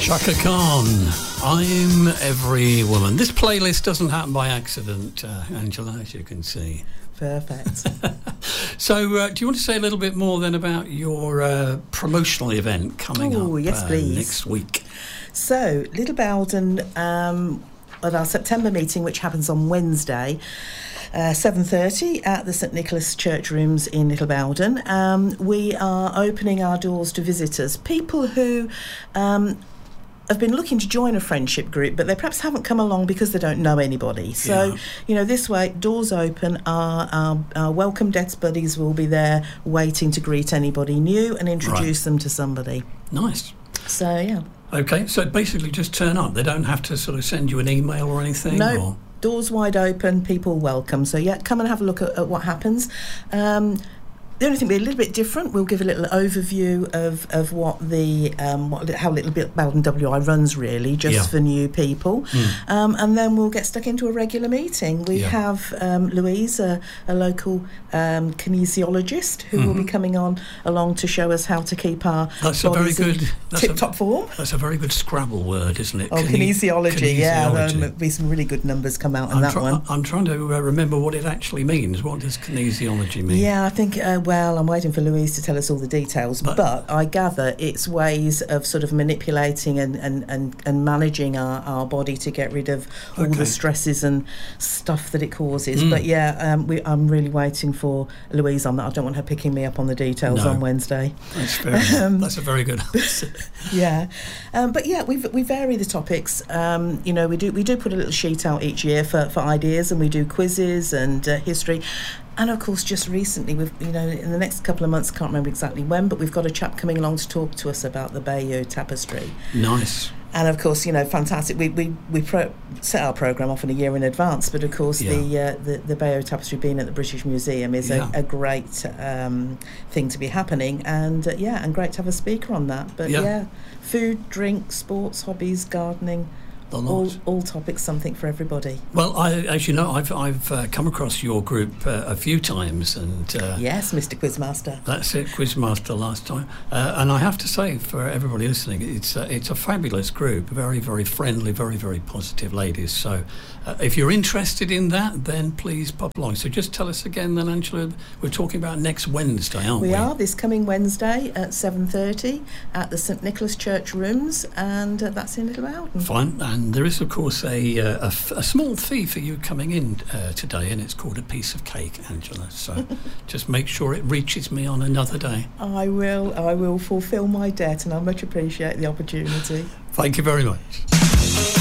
Chaka Khan, I'm Every Woman. This playlist doesn't happen by accident, Angela, as you can see. Perfect. So, do you want to say a little bit more then about your promotional event coming up yes, please. next week? So, Little Bowden, at our September meeting, which happens on Wednesday, 7:30 at the St Nicholas Church Rooms in Little Bowden. We are opening our doors to visitors, people who have been looking to join a friendship group, but they perhaps haven't come along because they don't know anybody. So, this way, doors open, our Welcome Deaths buddies will be there waiting to greet anybody new and introduce them to somebody. Nice. So, yeah. Okay, so basically just turn up. They don't have to sort of send you an email or anything? No, or? Doors wide open, people welcome. So, yeah, come and have a look at what happens. The only thing will be a little bit different. We'll give a little overview of what how Little Bowden WI runs, really, just for new people, and then we'll get stuck into a regular meeting. We have Louise, a local kinesiologist, who will be coming along to show us how to keep our bodies in tip-top form. That's a very good Scrabble word, isn't it? Kinesiology. There'll be some really good numbers come out on that one. I'm trying to remember what it actually means. What does kinesiology mean? Yeah, I think. Well, I'm waiting for Louise to tell us all the details, but I gather it's ways of sort of manipulating and managing our body to get rid of all the stresses and stuff that it causes. But I'm really waiting for Louise on that. I don't want her picking me up on the details on Wednesday. That's fair. That's a very good answer. We vary the topics. We do put a little sheet out each year for ideas, and we do quizzes and history. And of course, just recently, we've in the next couple of months, can't remember exactly when, but we've got a chap coming along to talk to us about the Bayeux Tapestry. Nice. And of course, fantastic. We set our programme off in a year in advance, but of course, the Bayeux Tapestry being at the British Museum is a great thing to be happening, and great to have a speaker on that. But food, drink, sports, hobbies, gardening. All topics, something for everybody. Well, as you know, I've come across your group a few times, and yes, Mr. Quizmaster. That's it, Quizmaster last time. And I have to say, for everybody listening, it's a fabulous group, very, very friendly, very, very positive ladies. So, if you're interested in that, then please pop along. So, just tell us again, then, Angela. We're talking about next Wednesday, aren't we? We are, this coming Wednesday at 7:30 at the St Nicholas Church Rooms, and that's in Little Bowden. Fine. And there is, of course, a small fee for you coming in today, and it's called a piece of cake, Angela. So just make sure it reaches me on another day. I will fulfil my debt, and I much appreciate the opportunity. Thank you very much.